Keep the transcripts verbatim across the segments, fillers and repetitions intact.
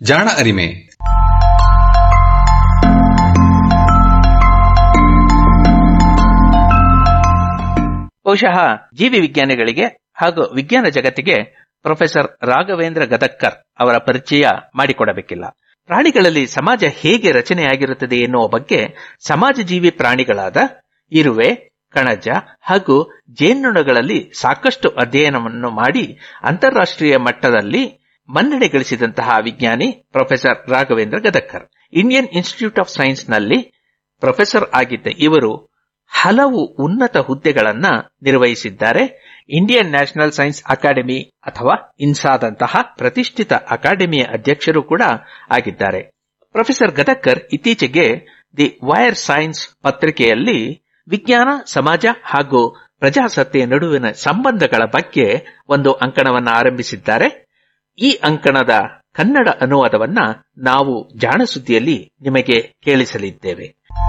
ಜಾಣ ಅರಿಮೆ. ಬಹುಶಃ ಜೀವಿ ವಿಜ್ಞಾನಿಗಳಿಗೆ ಹಾಗೂ ವಿಜ್ಞಾನ ಜಗತ್ತಿಗೆ ಪ್ರೊಫೆಸರ್ ರಾಘವೇಂದ್ರ ಗದಕ್ಕರ್ ಅವರ ಪರಿಚಯ ಮಾಡಿಕೊಡಬೇಕಿಲ್ಲ. ಪ್ರಾಣಿಗಳಲ್ಲಿ ಸಮಾಜ ಹೇಗೆ ರಚನೆಯಾಗಿರುತ್ತದೆ ಎನ್ನುವ ಬಗ್ಗೆ ಸಮಾಜ ಜೀವಿ ಪ್ರಾಣಿಗಳಾದ ಇರುವೆ, ಕಣಜ ಹಾಗೂ ಜೇನುನೊಣಗಳಲ್ಲಿ ಸಾಕಷ್ಟು ಅಧ್ಯಯನವನ್ನು ಮಾಡಿ ಅಂತಾರಾಷ್ಟ್ರೀಯ ಮಟ್ಟದಲ್ಲಿ ಮನ್ನಣೆ ಗಳಿಸಿದಂತಹ ವಿಜ್ಞಾನಿ professor Raghavendra Gadagkar. Indian institute of science ನಲ್ಲಿ ಪ್ರೊಫೆಸರ್ ಆಗಿದ್ದ ಇವರು ಹಲವು ಉನ್ನತ ಹುದ್ದೆಗಳನ್ನ ನಿರ್ವಹಿಸಿದ್ದಾರೆ. ಇಂಡಿಯನ್ ನ್ಯಾಷನಲ್ ಸೈನ್ಸ್ ಅಕಾಡೆಮಿ ಅಥವಾ ಇನ್ಸಾದಂತಹ ಪ್ರತಿಷ್ಠಿತ ಅಕಾಡೆಮಿಯ ಅಧ್ಯಕ್ಷರು ಕೂಡ ಆಗಿದ್ದಾರೆ. ಪ್ರೊಫೆಸರ್ ಗದಕ್ಕರ್ ಇತ್ತೀಚೆಗೆ ದಿ ವೈರ್ ಸೈನ್ಸ್ ಪತ್ರಿಕೆಯಲ್ಲಿ ವಿಜ್ಞಾನ, ಸಮಾಜ ಹಾಗೂ ಪ್ರಜಾಸತ್ತೆಯ ನಡುವಿನ ಸಂಬಂಧಗಳ ಬಗ್ಗೆ ಒಂದು ಅಂಕಣವನ್ನು ಆರಂಭಿಸಿದ್ದಾರೆ. ಈ ಅಂಕಣದ ಕನ್ನಡ ಅನುವಾದವನ್ನ ನಾವು ಜಾಣ ಸುದ್ದಿಯಲ್ಲಿ ನಿಮಗೆ ಕೇಳಿಸಲಿದ್ದೇವೆ.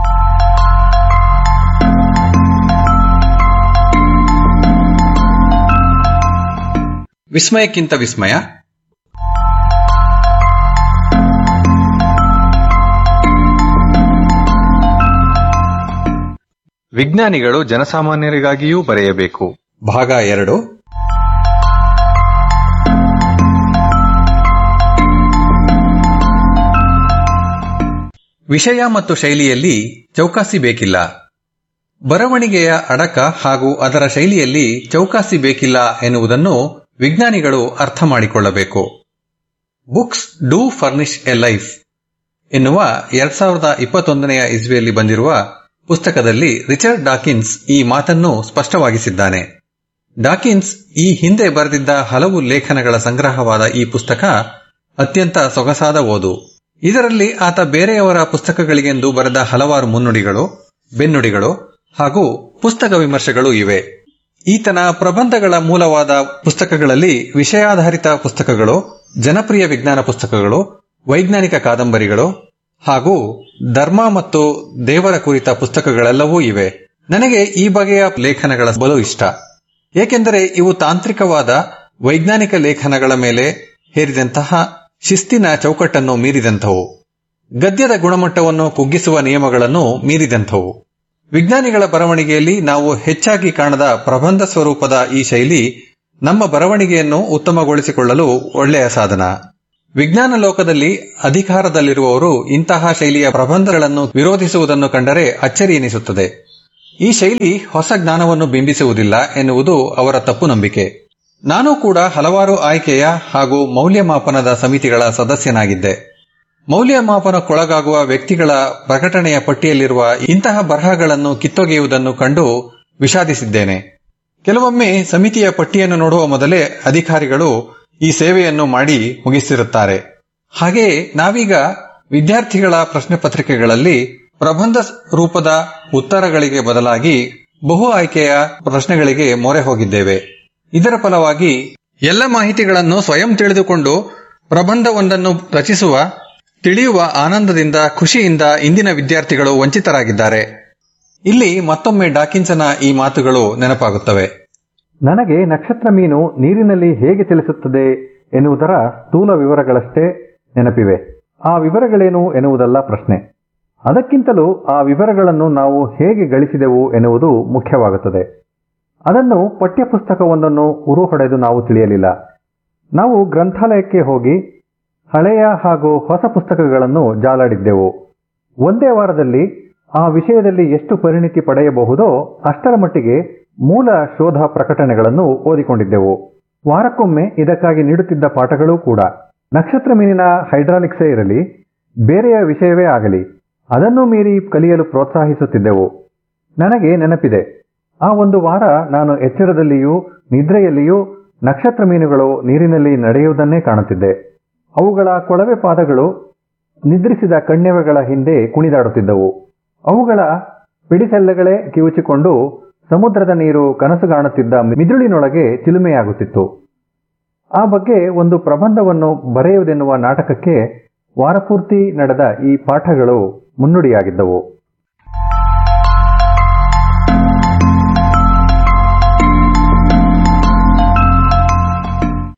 ವಿಸ್ಮಯಕ್ಕಿಂತ ವಿಸ್ಮಯ. ವಿಜ್ಞಾನಿಗಳು ಜನಸಾಮಾನ್ಯರಿಗಾಗಿಯೂ ಬರೆಯಬೇಕು. ಭಾಗ ಎರಡು. ವಿಷಯ ಮತ್ತು ಶೈಲಿಯಲ್ಲಿ ಚೌಕಾಸಿ ಬೇಕಿಲ್ಲ. ಬರವಣಿಗೆಯ ಅಡಕ ಹಾಗೂ ಅದರ ಶೈಲಿಯಲ್ಲಿ ಚೌಕಾಸಿ ಬೇಕಿಲ್ಲ ಎನ್ನುವುದನ್ನು ವಿಜ್ಞಾನಿಗಳು ಅರ್ಥ ಮಾಡಿಕೊಳ್ಳಬೇಕು. Books do furnish A life ಎನ್ನುವ ಎರಡ್ ಸಾವಿರದ ಇಪ್ಪತ್ತೊಂದನೆಯ ಇಸ್ವಿಯಲ್ಲಿ ಬಂದಿರುವ ಪುಸ್ತಕದಲ್ಲಿ ರಿಚರ್ಡ್ ಡಾಕಿನ್ಸ್ ಈ ಮಾತನ್ನು ಸ್ಪಷ್ಟವಾಗಿಸಿದ್ದಾನೆ. ಡಾಕಿನ್ಸ್ ಈ ಹಿಂದೆ ಬರೆದಿದ್ದ ಹಲವು ಲೇಖನಗಳ ಸಂಗ್ರಹವಾದ ಈ ಪುಸ್ತಕ ಅತ್ಯಂತ ಸೊಗಸಾದ ಓದು. ಇದರಲ್ಲಿ ಆತ ಬೇರೆಯವರ ಪುಸ್ತಕಗಳಿಗೆಂದು ಬರೆದ ಹಲವಾರು ಮುನ್ನುಡಿಗಳು, ಬೆನ್ನುಡಿಗಳು ಹಾಗೂ ಪುಸ್ತಕ ವಿಮರ್ಶೆಗಳು ಇವೆ. ಈತನ ಪ್ರಬಂಧಗಳ ಮೂಲವಾದ ಪುಸ್ತಕಗಳಲ್ಲಿ ವಿಷಯಾಧಾರಿತ ಪುಸ್ತಕಗಳು, ಜನಪ್ರಿಯ ವಿಜ್ಞಾನ ಪುಸ್ತಕಗಳು, ವೈಜ್ಞಾನಿಕ ಕಾದಂಬರಿಗಳು ಹಾಗೂ ಧರ್ಮ ಮತ್ತು ದೇವರ ಕುರಿತ ಪುಸ್ತಕಗಳೆಲ್ಲವೂ ಇವೆ. ನನಗೆ ಈ ಬಗೆಯ ಲೇಖನಗಳ ಬಲು ಇಷ್ಟ. ಏಕೆಂದರೆ ಇವು ತಾಂತ್ರಿಕವಾದ ವೈಜ್ಞಾನಿಕ ಲೇಖನಗಳ ಮೇಲೆ ಹೇರಿದಂತಹ ಶಿಸ್ತಿನ ಚೌಕಟ್ಟನ್ನು ಮೀರಿದಂಥವು, ಗದ್ಯದ ಗುಣಮಟ್ಟವನ್ನು ಕುಗ್ಗಿಸುವ ನಿಯಮಗಳನ್ನು ಮೀರಿದಂಥವು. ವಿಜ್ಞಾನಿಗಳ ಬರವಣಿಗೆಯಲ್ಲಿ ನಾವು ಹೆಚ್ಚಾಗಿ ಕಾಣದ ಪ್ರಬಂಧ ಸ್ವರೂಪದ ಈ ಶೈಲಿ ನಮ್ಮ ಬರವಣಿಗೆಯನ್ನು ಉತ್ತಮಗೊಳಿಸಿಕೊಳ್ಳಲು ಒಳ್ಳೆಯ ಸಾಧನ. ವಿಜ್ಞಾನ ಲೋಕದಲ್ಲಿ ಅಧಿಕಾರದಲ್ಲಿರುವವರು ಇಂತಹ ಶೈಲಿಯ ಪ್ರಬಂಧಗಳನ್ನು ವಿರೋಧಿಸುವುದನ್ನು ಕಂಡರೆ ಅಚ್ಚರಿ ಎನಿಸುತ್ತದೆ. ಈ ಶೈಲಿ ಹೊಸ ಜ್ಞಾನವನ್ನು ಬಿಂಬಿಸುವುದಿಲ್ಲ ಎನ್ನುವುದು ಅವರ ತಪ್ಪು ನಂಬಿಕೆ. ನಾನೂ ಕೂಡ ಹಲವಾರು ಆಯ್ಕೆಯ ಹಾಗೂ ಮೌಲ್ಯಮಾಪನದ ಸಮಿತಿಗಳ ಸದಸ್ಯನಾಗಿದ್ದೆ. ಮೌಲ್ಯಮಾಪನಕ್ಕೊಳಗಾಗುವ ವ್ಯಕ್ತಿಗಳ ಪ್ರಕಟಣೆಯ ಪಟ್ಟಿಯಲ್ಲಿರುವ ಇಂತಹ ಬರಹಗಳನ್ನು ಕಿತ್ತೊಗೆಯುವುದನ್ನು ಕಂಡು ವಿಷಾದಿಸಿದ್ದೇನೆ. ಕೆಲವೊಮ್ಮೆ ಸಮಿತಿಯ ಪಟ್ಟಿಯನ್ನು ನೋಡುವ ಮೊದಲೇ ಅಧಿಕಾರಿಗಳು ಈ ಸೇವೆಯನ್ನು ಮಾಡಿ ಮುಗಿಸಿರುತ್ತಾರೆ. ಹಾಗೆಯೇ ನಾವೀಗ ವಿದ್ಯಾರ್ಥಿಗಳ ಪ್ರಶ್ನೆ ಪತ್ರಿಕೆಗಳಲ್ಲಿ ಪ್ರಬಂಧ ರೂಪದ ಉತ್ತರಗಳಿಗೆ ಬದಲಾಗಿ ಬಹು ಆಯ್ಕೆಯ ಪ್ರಶ್ನೆಗಳಿಗೆ ಮೊರೆ ಹೋಗಿದ್ದೇವೆ. ಇದರ ಫಲವಾಗಿ ಎಲ್ಲ ಮಾಹಿತಿಗಳನ್ನು ಸ್ವಯಂ ತಿಳಿದುಕೊಂಡು ಪ್ರಬಂಧವೊಂದನ್ನು ರಚಿಸುವ ತಿಳಿಯುವ ಆನಂದದಿಂದ, ಖುಷಿಯಿಂದ ಇಂದಿನ ವಿದ್ಯಾರ್ಥಿಗಳು ವಂಚಿತರಾಗಿದ್ದಾರೆ. ಇಲ್ಲಿ ಮತ್ತೊಮ್ಮೆ ಡಾಕಿನ್ಸನ ಈ ಮಾತುಗಳು ನೆನಪಾಗುತ್ತವೆ. ನನಗೆ ನಕ್ಷತ್ರ ಮೀನು ನೀರಿನಲ್ಲಿ ಹೇಗೆ ಚಲಿಸುತ್ತದೆ ಎನ್ನುವುದರ ಸ್ಥೂಲ ವಿವರಗಳಷ್ಟೇ ನೆನಪಿವೆ. ಆ ವಿವರಗಳೇನು ಎನ್ನುವುದಲ್ಲ ಪ್ರಶ್ನೆ. ಅದಕ್ಕಿಂತಲೂ ಆ ವಿವರಗಳನ್ನು ನಾವು ಹೇಗೆ ಗಳಿಸಿದೆವು ಎನ್ನುವುದು ಮುಖ್ಯವಾಗುತ್ತದೆ. ಅದನ್ನು ಪಠ್ಯಪುಸ್ತಕವೊಂದನ್ನು ಉರು ಹೊಡೆದು ನಾವು ತಿಳಿಯಲಿಲ್ಲ. ನಾವು ಗ್ರಂಥಾಲಯಕ್ಕೆ ಹೋಗಿ ಹಳೆಯ ಹಾಗೂ ಹೊಸ ಪುಸ್ತಕಗಳನ್ನು ಜಾಲಾಡಿದ್ದೆವು. ಒಂದೇ ವಾರದಲ್ಲಿ ಆ ವಿಷಯದಲ್ಲಿ ಎಷ್ಟು ಪರಿಣಿತಿ ಪಡೆಯಬಹುದೋ ಅಷ್ಟರ ಮಟ್ಟಿಗೆ ಮೂಲ ಶೋಧ ಪ್ರಕಟಣೆಗಳನ್ನು ಓದಿಕೊಂಡಿದ್ದೆವು. ವಾರಕ್ಕೊಮ್ಮೆ ಇದಕ್ಕಾಗಿ ನೀಡುತ್ತಿದ್ದ ಪಾಠಗಳೂ ಕೂಡ ನಕ್ಷತ್ರ ಮೀನಿನ ಹೈಡ್ರಾಲಿಕ್ಸೇ ಇರಲಿ, ಬೇರೆಯ ವಿಷಯವೇ ಆಗಲಿ, ಅದನ್ನು ಮೀರಿ ಕಲಿಯಲು ಪ್ರೋತ್ಸಾಹಿಸುತ್ತಿದ್ದೆವು. ನನಗೆ ನೆನಪಿದೆ, ಆ ಒಂದು ವಾರ ನಾನು ಎಚ್ಚರದಲ್ಲಿಯೂ ನಿದ್ರೆಯಲ್ಲಿಯೂ ನಕ್ಷತ್ರ ಮೀನುಗಳು ನೀರಿನಲ್ಲಿ ನಡೆಯುವುದನ್ನೇ ಕಾಣುತ್ತಿದ್ದೆ. ಅವುಗಳ ಕೊಳವೆ ಪಾದಗಳು ನಿದ್ರಿಸಿದ ಕಣ್ಣೆವೆಗಳ ಹಿಂದೆ ಕುಣಿದಾಡುತ್ತಿದ್ದವು. ಅವುಗಳ ಪಿಡಿಸೆಲ್ಲೆಗಳೇ ಕಿವುಚಿಕೊಂಡು ಸಮುದ್ರದ ನೀರು ಕನಸುಗಾಣುತ್ತಿದ್ದ ಮಿದುಳಿನೊಳಗೆ ಚಿಲುಮೆಯಾಗುತ್ತಿತ್ತು. ಆ ಬಗ್ಗೆ ಒಂದು ಪ್ರಬಂಧವನ್ನು ಬರೆಯುವುದೆನ್ನುವ ನಾಟಕಕ್ಕೆ ವಾರಪೂರ್ತಿ ನಡೆದ ಈ ಪಾಠಗಳು ಮುನ್ನುಡಿಯಾಗಿದ್ದವು.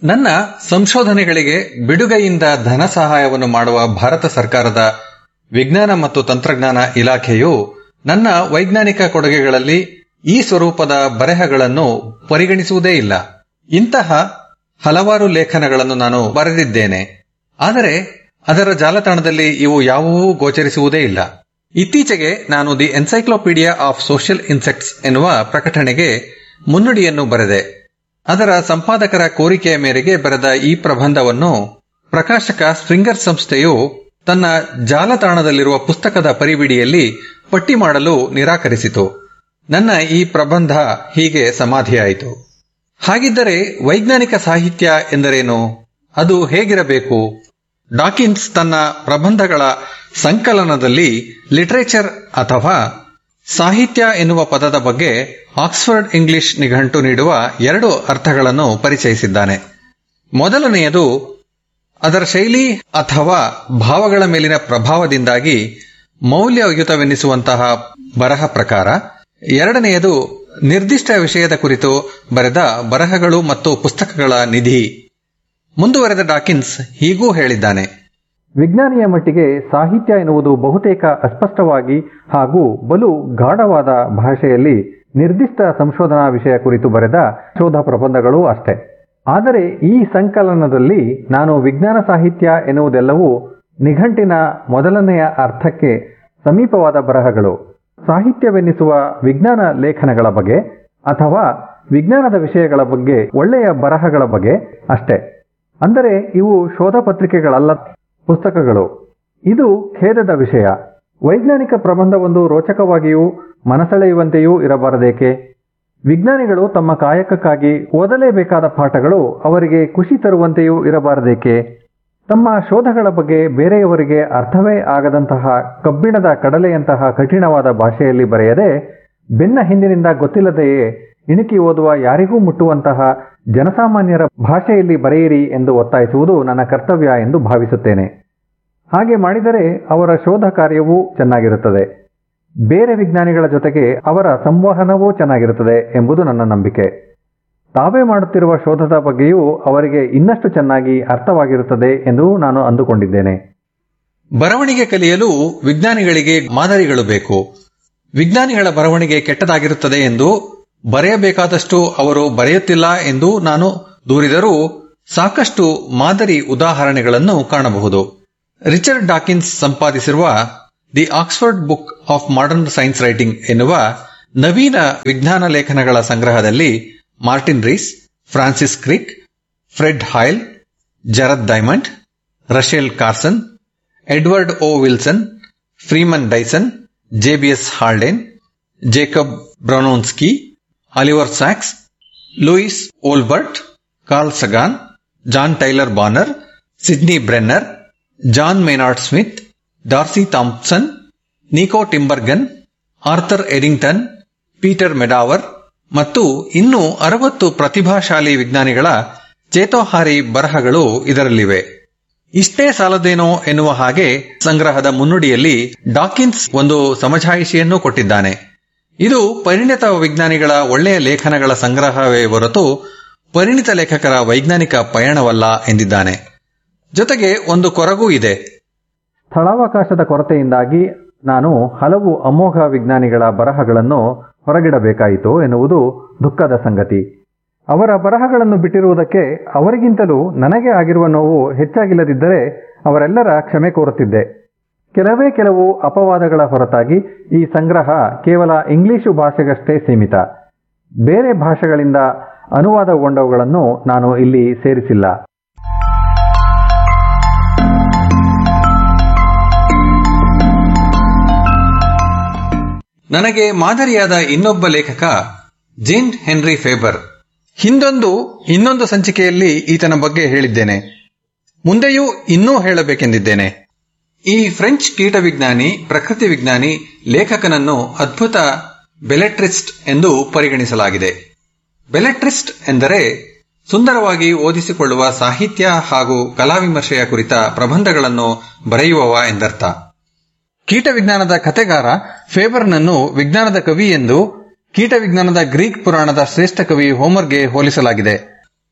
ನನ್ನ ಸಂಶೋಧನೆಗಳಿಗೆ ಬಿಡುಗೈಯಿಂದ ಧನ ಸಹಾಯವನ್ನು ಮಾಡುವ ಭಾರತ ಸರ್ಕಾರದ ವಿಜ್ಞಾನ ಮತ್ತು ತಂತ್ರಜ್ಞಾನ ಇಲಾಖೆಯು ನನ್ನ ವೈಜ್ಞಾನಿಕ ಕೊಡುಗೆಗಳಲ್ಲಿ ಈ ಸ್ವರೂಪದ ಬರೆಹಗಳನ್ನು ಪರಿಗಣಿಸುವುದೇ ಇಲ್ಲ. ಇಂತಹ ಹಲವಾರು ಲೇಖನಗಳನ್ನು ನಾನು ಬರೆದಿದ್ದೇನೆ, ಆದರೆ ಅದರ ಜಾಲತಾಣದಲ್ಲಿ ಇವು ಯಾವುವೂ ಗೋಚರಿಸುವುದೇ ಇಲ್ಲ. ಇತ್ತೀಚೆಗೆ ನಾನು the encyclopaedia of social insects ಎನ್ನುವ ಪ್ರಕಟಣೆಗೆ ಮುನ್ನುಡಿಯನ್ನು ಬರೆದೆ. ಅದರ ಸಂಪಾದಕರ ಕೋರಿಕೆಯ ಮೇರೆಗೆ ಬರೆದ ಈ ಪ್ರಬಂಧವನ್ನು ಪ್ರಕಾಶಕ ಸ್ಪ್ರಿಂಗರ್ ಸಂಸ್ಥೆಯು ತನ್ನ ಜಾಲತಾಣದಲ್ಲಿರುವ ಪುಸ್ತಕದ ಪರಿಬಿಡಿಯಲ್ಲಿ ಪಟ್ಟಿ ಮಾಡಲು ನಿರಾಕರಿಸಿತು. ನನ್ನ ಈ ಪ್ರಬಂಧ ಹೀಗೆ ಸಮಾಧಿಯಾಯಿತು. ಹಾಗಿದ್ದರೆ ವೈಜ್ಞಾನಿಕ ಸಾಹಿತ್ಯ ಎಂದರೇನು? ಅದು ಹೇಗಿರಬೇಕು? ಡಾಕಿನ್ಸ್ ತನ್ನ ಪ್ರಬಂಧಗಳ ಸಂಕಲನದಲ್ಲಿ ಲಿಟರೇಚರ್ ಅಥವಾ ಸಾಹಿತ್ಯ ಎನ್ನುವ ಪದದ ಬಗ್ಗೆ ಆಕ್ಸ್ಫರ್ಡ್ ಇಂಗ್ಲಿಷ್ ನಿಘಂಟು ನೀಡುವ ಎರಡು ಅರ್ಥಗಳನ್ನು ಪರಿಚಯಿಸಿದ್ದಾನೆ. ಮೊದಲನೆಯದು ಅದರ ಶೈಲಿ ಅಥವಾ ಭಾವಗಳ ಮೇಲಿನ ಪ್ರಭಾವದಿಂದಾಗಿ ಮೌಲ್ಯಯುತವೆನ್ನಿಸುವಂತಹ ಬರಹ ಪ್ರಕಾರ. ಎರಡನೆಯದು ನಿರ್ದಿಷ್ಟ ವಿಷಯದ ಕುರಿತು ಬರೆದ ಬರಹಗಳು ಮತ್ತು ಪುಸ್ತಕಗಳ ನಿಧಿ. ಮುಂದುವರೆದ ಡಾಕಿನ್ಸ್ ಹೀಗೂ ಹೇಳಿದ್ದಾನೆ: ವಿಜ್ಞಾನಿಯ ಮಟ್ಟಿಗೆ ಸಾಹಿತ್ಯ ಎನ್ನುವುದು ಬಹುತೇಕ ಅಸ್ಪಷ್ಟವಾಗಿ ಹಾಗೂ ಬಲು ಗಾಢವಾದ ಭಾಷೆಯಲ್ಲಿ ನಿರ್ದಿಷ್ಟ ಸಂಶೋಧನಾ ವಿಷಯ ಕುರಿತು ಬರೆದ ಶೋಧ ಪ್ರಬಂಧಗಳು ಅಷ್ಟೇ. ಆದರೆ ಈ ಸಂಕಲನದಲ್ಲಿ ನಾನು ವಿಜ್ಞಾನ ಸಾಹಿತ್ಯ ಎನ್ನುವುದೆಲ್ಲವೂ ನಿಘಂಟಿನ ಮೊದಲನೆಯ ಅರ್ಥಕ್ಕೆ ಸಮೀಪವಾದ ಬರಹಗಳು, ಸಾಹಿತ್ಯವೆನ್ನಿಸುವ ವಿಜ್ಞಾನ ಲೇಖನಗಳ ಬಗ್ಗೆ ಅಥವಾ ವಿಜ್ಞಾನದ ವಿಷಯಗಳ ಬಗ್ಗೆ ಒಳ್ಳೆಯ ಬರಹಗಳ ಬಗ್ಗೆ ಅಷ್ಟೇ. ಅಂದರೆ ಇವು ಶೋಧ ಪತ್ರಿಕೆಗಳಲ್ಲ, ಪುಸ್ತಕಗಳು. ಇದು ಖೇದದ ವಿಷಯ. ವೈಜ್ಞಾನಿಕ ಪ್ರಬಂಧವೊಂದು ರೋಚಕವಾಗಿಯೂ ಮನಸೆಳೆಯುವಂತೆಯೂ ಇರಬಾರದೇಕೆ? ವಿಜ್ಞಾನಿಗಳು ತಮ್ಮ ಕಾಯಕಕ್ಕಾಗಿ ಓದಲೇಬೇಕಾದ ಪಾಠಗಳು ಅವರಿಗೆ ಖುಷಿ ತರುವಂತೆಯೂ ಇರಬಾರದೇಕೆ? ತಮ್ಮ ಶೋಧಗಳ ಬಗ್ಗೆ ಬೇರೆಯವರಿಗೆ ಅರ್ಥವೇ ಆಗದಂತಹ ಕಬ್ಬಿಣದ ಕಡಲೆಯಂತಹ ಕಠಿಣವಾದ ಭಾಷೆಯಲ್ಲಿ ಬರೆಯದೆ ಬೆನ್ನ ಹಿಂದಿನಿಂದ ಗೊತ್ತಿಲ್ಲದೆಯೇ ಇಣುಕಿ ಓದುವ ಯಾರಿಗೂ ಮುಟ್ಟುವಂತಹ ಜನಸಾಮಾನ್ಯರ ಭಾಷೆಯಲ್ಲಿ ಬರೆಯಿರಿ ಎಂದು ಒತ್ತಾಯಿಸುವುದು ನನ್ನ ಕರ್ತವ್ಯ ಎಂದು ಭಾವಿಸುತ್ತೇನೆ. ಹಾಗೆ ಮಾಡಿದರೆ ಅವರ ಶೋಧ ಕಾರ್ಯವೂ ಚೆನ್ನಾಗಿರುತ್ತದೆ, ಬೇರೆ ವಿಜ್ಞಾನಿಗಳ ಜೊತೆಗೆ ಅವರ ಸಂವಹನವೂ ಚೆನ್ನಾಗಿರುತ್ತದೆ ಎಂಬುದು ನನ್ನ ನಂಬಿಕೆ. ತಾವೇ ಮಾಡುತ್ತಿರುವ ಶೋಧದ ಬಗ್ಗೆಯೂ ಅವರಿಗೆ ಇನ್ನಷ್ಟು ಚೆನ್ನಾಗಿ ಅರ್ಥವಾಗಿರುತ್ತದೆ ಎಂದು ನಾನು ಅಂದುಕೊಂಡಿದ್ದೇನೆ. ಬರವಣಿಗೆ ಕಲಿಯಲು ವಿಜ್ಞಾನಿಗಳಿಗೆ ಮಾದರಿಗಳು ಬೇಕು. ವಿಜ್ಞಾನಿಗಳ ಬರವಣಿಗೆ ಕೆಟ್ಟದಾಗಿರುತ್ತದೆ ಎಂದು, ಬರೆಯಬೇಕಾದಷ್ಟು ಅವರು ಬರೆಯುತ್ತಿಲ್ಲ ಎಂದು ನಾನು ದೂರಿದರೂ ಸಾಕಷ್ಟು ಮಾದರಿ ಉದಾಹರಣೆಗಳನ್ನು ಕಾಣಬಹುದು. Richard Dawkins ಸಂಪಾದಿಸಿರುವ the Oxford book of modern science writing ಎನ್ನುವ ನವೀನ ವಿಜ್ಞಾನ ಲೇಖನಗಳ ಸಂಗ್ರಹದಲ್ಲಿ Martin ರೀಸ್, Francis ಕ್ರಿಕ್, Fred Hoyle, ಜರದ್ diamond, ರಶೆಲ್ Carson, Edward ಓ Wilson, Freeman Dyson, JBS Haldane, Jacob ಬ್ರೌನೋನ್ಸ್ಕಿ, Oliver sacs, Louis ಓಲ್ಬರ್ಟ್, Karl Sagan, John tailor Bonner, Sydney ಬ್ರೆನ್ನರ್, John Maynard Smith, Darcy Thompson, ನಿಕೋ ಟಿಂಬರ್ಗನ್, Arthur Eddington, Peter ಮೆಡಾವರ್ ಮತ್ತು ಇನ್ನೂ ಅರವತ್ತು ಪ್ರತಿಭಾಶಾಲಿ ವಿಜ್ಞಾನಿಗಳ ಚೇತೋಹಾರಿ ಬರಹಗಳು ಇದರಲ್ಲಿವೆ. ಇಷ್ಟೇ ಸಾಲದೇನೋ ಎನ್ನುವ ಹಾಗೆ ಸಂಗ್ರಹದ ಮುನ್ನುಡಿಯಲ್ಲಿ ಡಾಕಿನ್ಸ್ ಒಂದು ಸಮಜಾಯಿಷಿಯನ್ನೂ ಕೊಟ್ಟಿದ್ದಾನೆ. ಇದು ಪರಿಣಿತ ವಿಜ್ಞಾನಿಗಳ ಒಳ್ಳೆಯ ಲೇಖನಗಳ ಸಂಗ್ರಹವೇ ಹೊರತು ಪರಿಣಿತ ಲೇಖಕರ ವೈಜ್ಞಾನಿಕ ಪಯಣವಲ್ಲ ಎಂದಿದ್ದಾನೆ. ಜೊತೆಗೆ ಒಂದು ಕೊರಗೂ ಇದೆ. ಸ್ಥಳಾವಕಾಶದ ಕೊರತೆಯಿಂದಾಗಿ ನಾನು ಹಲವು ಅಮೋಘ ವಿಜ್ಞಾನಿಗಳ ಬರಹಗಳನ್ನು ಹೊರಗಿಡಬೇಕಾಯಿತು ಎನ್ನುವುದು ದುಃಖದ ಸಂಗತಿ. ಅವರ ಬರಹಗಳನ್ನು ಬಿಟ್ಟಿರುವುದಕ್ಕೆ ಅವರಿಗಿಂತಲೂ ನನಗೆ ಆಗಿರುವ ನೋವು ಹೆಚ್ಚಾಗಿಲ್ಲದಿದ್ದರೆ ಅವರೆಲ್ಲರ ಕ್ಷಮೆ ಕೋರುತ್ತಿದ್ದೆ. ಕೆಲವೇ ಕೆಲವು ಅಪವಾದಗಳ ಹೊರತಾಗಿ ಈ ಸಂಗ್ರಹ ಕೇವಲ ಇಂಗ್ಲಿಶು ಭಾಷೆಗಷ್ಟೇ ಸೀಮಿತ. ಬೇರೆ ಭಾಷೆಗಳಿಂದ ಅನುವಾದಗೊಂಡವುಗಳನ್ನು ನಾನು ಇಲ್ಲಿ ಸೇರಿಸಿಲ್ಲ. ನನಗೆ ಮಾದರಿಯಾದ ಇನ್ನೊಬ್ಬ ಲೇಖಕ ಜೇನ್ ಹೆನ್ರಿ ಫೇಬರ್. ಹಿಂದೊಂದು ಇನ್ನೊಂದು ಸಂಚಿಕೆಯಲ್ಲಿ ಈತನ ಬಗ್ಗೆ ಹೇಳಿದ್ದೇನೆ, ಮುಂದೆಯೂ ಇನ್ನೂ ಹೇಳಬೇಕೆಂದಿದ್ದೇನೆ. ಈ ಫ್ರೆಂಚ್ ಕೀಟವಿಜ್ಞಾನಿ, ಪ್ರಕೃತಿ ವಿಜ್ಞಾನಿ, ಲೇಖಕನನ್ನು ಅದ್ಭುತ ಬೆಲೆಟ್ರಿಸ್ಟ್ ಎಂದು ಪರಿಗಣಿಸಲಾಗಿದೆ. ಬೆಲೆಟ್ರಿಸ್ಟ್ ಎಂದರೆ ಸುಂದರವಾಗಿ ಓದಿಸಿಕೊಳ್ಳುವ ಸಾಹಿತ್ಯ ಹಾಗೂ ಕಲಾವಿಮರ್ಶೆಯ ಕುರಿತ ಪ್ರಬಂಧಗಳನ್ನು ಬರೆಯುವವ ಎಂದರ್ಥ. ಕೀಟವಿಜ್ಞಾನದ ಕಥೆಗಾರ ಫೇಬರ್ನನ್ನು ವಿಜ್ಞಾನದ ಕವಿ ಎಂದು ಕೀಟವಿಜ್ಞಾನದ ಗ್ರೀಕ್ ಪುರಾಣದ ಶ್ರೇಷ್ಠ ಕವಿ ಹೋಮರ್ಗೆ ಹೋಲಿಸಲಾಗಿದೆ.